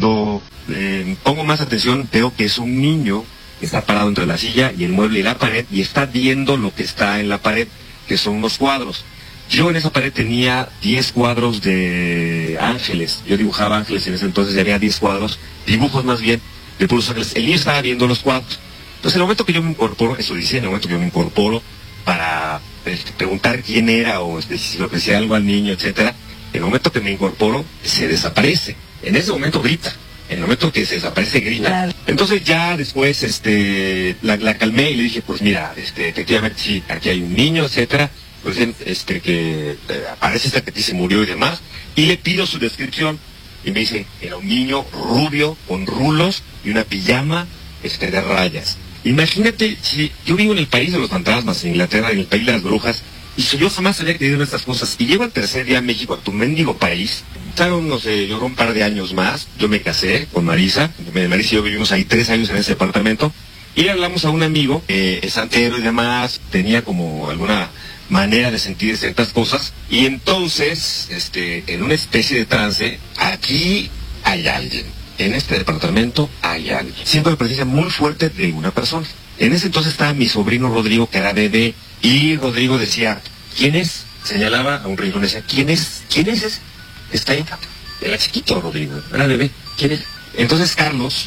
cuando pongo más atención, veo que es un niño que está parado entre la silla y el mueble y la pared, y está viendo lo que está en la pared, que son unos cuadros. Yo en esa pared tenía 10 cuadros de ángeles. Yo dibujaba ángeles en ese entonces, y había 10 cuadros, dibujos más bien, de puros ángeles. El niño estaba viendo los cuadros. Entonces, en el momento que yo me incorporo, eso dice, en el momento que yo me incorporo para preguntar quién era o si le ofrecía algo al niño, etcétera, en el momento que me incorporo, se desaparece. En ese momento grita. En el momento que se desaparece, grita. Claro. Entonces ya después la calmé y le dije, pues mira, efectivamente sí, aquí hay un niño, etcétera. Pues que parece que ti se murió y demás. Y le pido su descripción. Y me dice, era un niño rubio, con rulos y una pijama de rayas. Imagínate, si yo vivo en el país de los fantasmas, en Inglaterra, en el país de las brujas, y si yo jamás había creído en estas cosas, y llego al tercer día a México, a tu mendigo país, no sé, yo un par de años más, yo me casé con Marisa, Marisa y yo vivimos ahí 3 años en ese departamento, y le hablamos a un amigo, santero y demás, tenía como alguna manera de sentir ciertas cosas, y entonces, en una especie de trance, aquí hay alguien. En este departamento hay alguien. Siento la presencia muy fuerte de una persona. En ese entonces estaba mi sobrino Rodrigo, que era bebé, y Rodrigo decía, ¿quién es? Señalaba a un rincón, decía, ¿quién es? ¿Quién es ese? Está ahí. Era chiquito Rodrigo, era bebé. ¿Quién es? Entonces Carlos,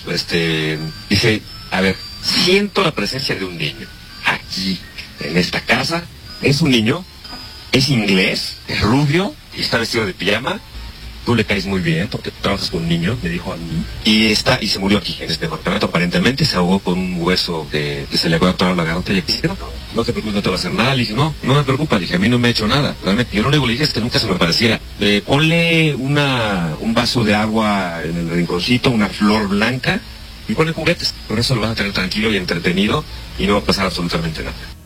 dice, a ver, siento la presencia de un niño aquí, en esta casa. Es un niño, es inglés, es rubio, y está vestido de pijama. Tú le caes muy bien porque tú trabajas con un niño, me dijo a mí. Y se murió aquí, en este departamento. Aparentemente se ahogó con un hueso que se le había atorado la garganta y aquí no te preocupes, no te va a hacer nada. Le dije, no me preocupa. Le dije, a mí no me ha hecho nada. Realmente, yo lo único que le dije es que nunca se me pareciera. Ponle un vaso de agua en el rinconcito, una flor blanca, y ponle juguetes. Con eso lo vas a tener tranquilo y entretenido y no va a pasar absolutamente nada.